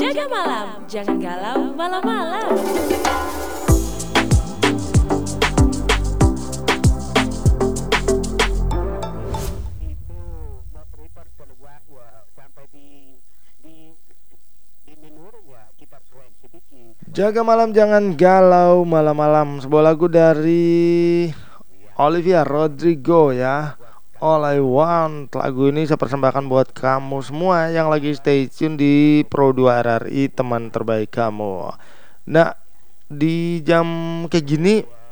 Jaga malam, jangan galau malam-malam. Jaga malam jangan galau malam-malam. Sebuah lagu dari Olivia Rodrigo ya, All I Want. Lagu ini saya persembahkan buat kamu semua yang lagi stay tune di Pro 2 RRI, teman terbaik kamu. Nah, di jam kayak gini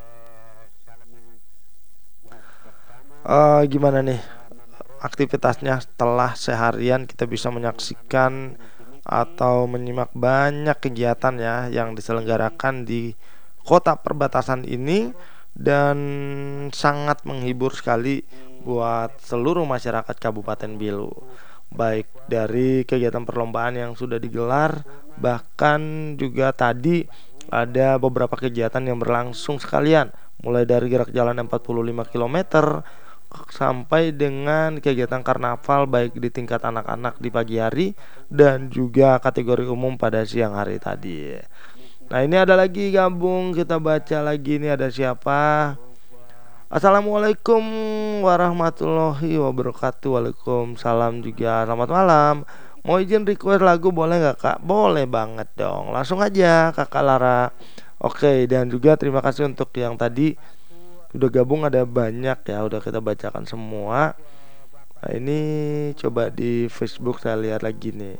gimana nih aktivitasnya setelah seharian kita bisa menyaksikan atau menyimak banyak kegiatan ya yang diselenggarakan di kota perbatasan ini, dan sangat menghibur sekali buat seluruh masyarakat Kabupaten Belu. Baik dari kegiatan perlombaan yang sudah digelar, bahkan juga tadi ada beberapa kegiatan yang berlangsung sekalian, mulai dari gerak jalan 45 km sampai dengan kegiatan karnaval baik di tingkat anak-anak di pagi hari dan juga kategori umum pada siang hari tadi. Nah, ini ada lagi gabung, kita baca lagi, ini ada siapa? Assalamualaikum warahmatullahi wabarakatuh. Waalaikumsalam juga, selamat malam. Mau izin request lagu boleh gak kak? Boleh banget dong, langsung aja kakak Lara. Oke, dan juga terima kasih untuk yang tadi udah gabung, ada banyak ya, udah kita bacakan semua. Nah, ini coba di Facebook saya lihat lagi nih.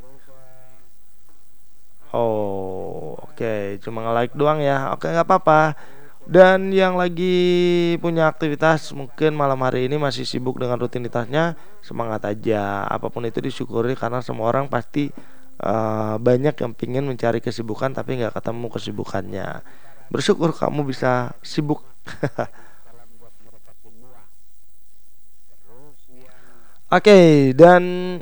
Oh, oke, cuma nge-like doang ya. Oke, nggak apa-apa. Dan yang lagi punya aktivitas mungkin malam hari ini masih sibuk dengan rutinitasnya, semangat aja. Apapun itu disyukuri karena semua orang pasti banyak yang pingin mencari kesibukan tapi nggak ketemu kesibukannya. Bersyukur kamu bisa sibuk. Oke, dan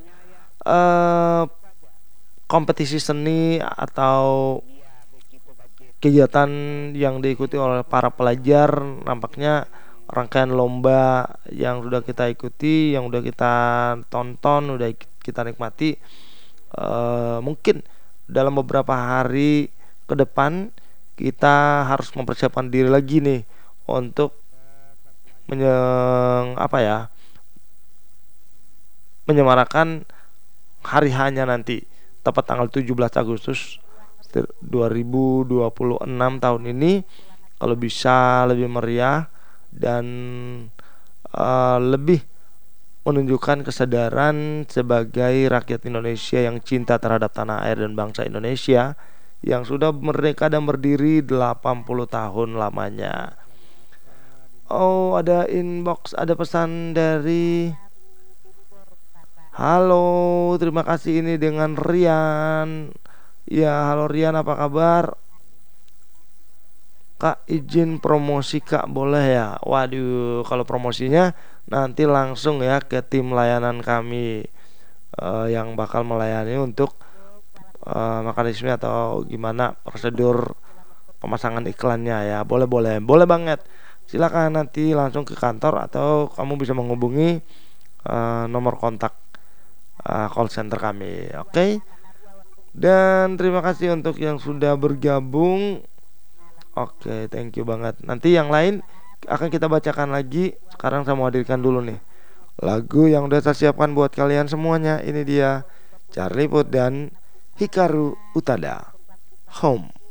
kompetisi seni atau kegiatan yang diikuti oleh para pelajar, nampaknya rangkaian lomba yang sudah kita ikuti, yang sudah kita tonton, sudah kita nikmati, mungkin dalam beberapa hari ke depan kita harus mempersiapkan diri lagi nih untuk menyemarakan hari hanya nanti, tepat tanggal 17 Agustus 2026 tahun ini. Kalau bisa lebih meriah dan lebih menunjukkan kesadaran sebagai rakyat Indonesia yang cinta terhadap tanah air dan bangsa Indonesia yang sudah merdeka dan berdiri 80 tahun lamanya. Oh, ada inbox, ada pesan dari halo, terima kasih, ini dengan Rian. Ya, halo Rian, apa kabar? Kak, izin promosi kak, boleh ya? Waduh, kalau promosinya nanti langsung ya ke tim layanan kami yang bakal melayani untuk mekanisme atau gimana prosedur pemasangan iklannya ya. Boleh banget. Silakan nanti langsung ke kantor atau kamu bisa menghubungi nomor kontak call center kami. Oke. Dan terima kasih untuk yang sudah bergabung. Oke, thank you banget. Nanti yang lain akan kita bacakan lagi. Sekarang saya mau hadirkan dulu nih lagu yang udah saya siapkan buat kalian semuanya. Ini dia Charlie Puth dan Hikaru Utada, Home.